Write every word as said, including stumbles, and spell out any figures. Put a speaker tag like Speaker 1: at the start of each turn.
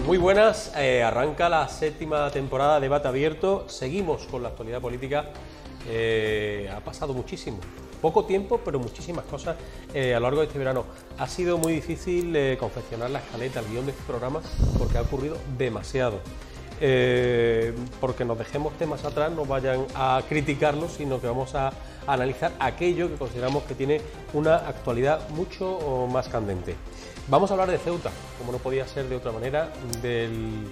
Speaker 1: Muy buenas, eh, arranca la séptima temporada de Debate Abierto, seguimos con la actualidad política, eh, ha pasado muchísimo, poco tiempo, pero muchísimas cosas eh, a lo largo de este verano. Ha sido muy difícil eh, confeccionar la escaleta, el guión de este programa, porque ha ocurrido demasiado. Eh, porque nos dejemos temas atrás, no vayan a criticarlos, sino que vamos a analizar aquello que consideramos que tiene una actualidad mucho más candente. Vamos a hablar de Ceuta, como no podía ser de otra manera, del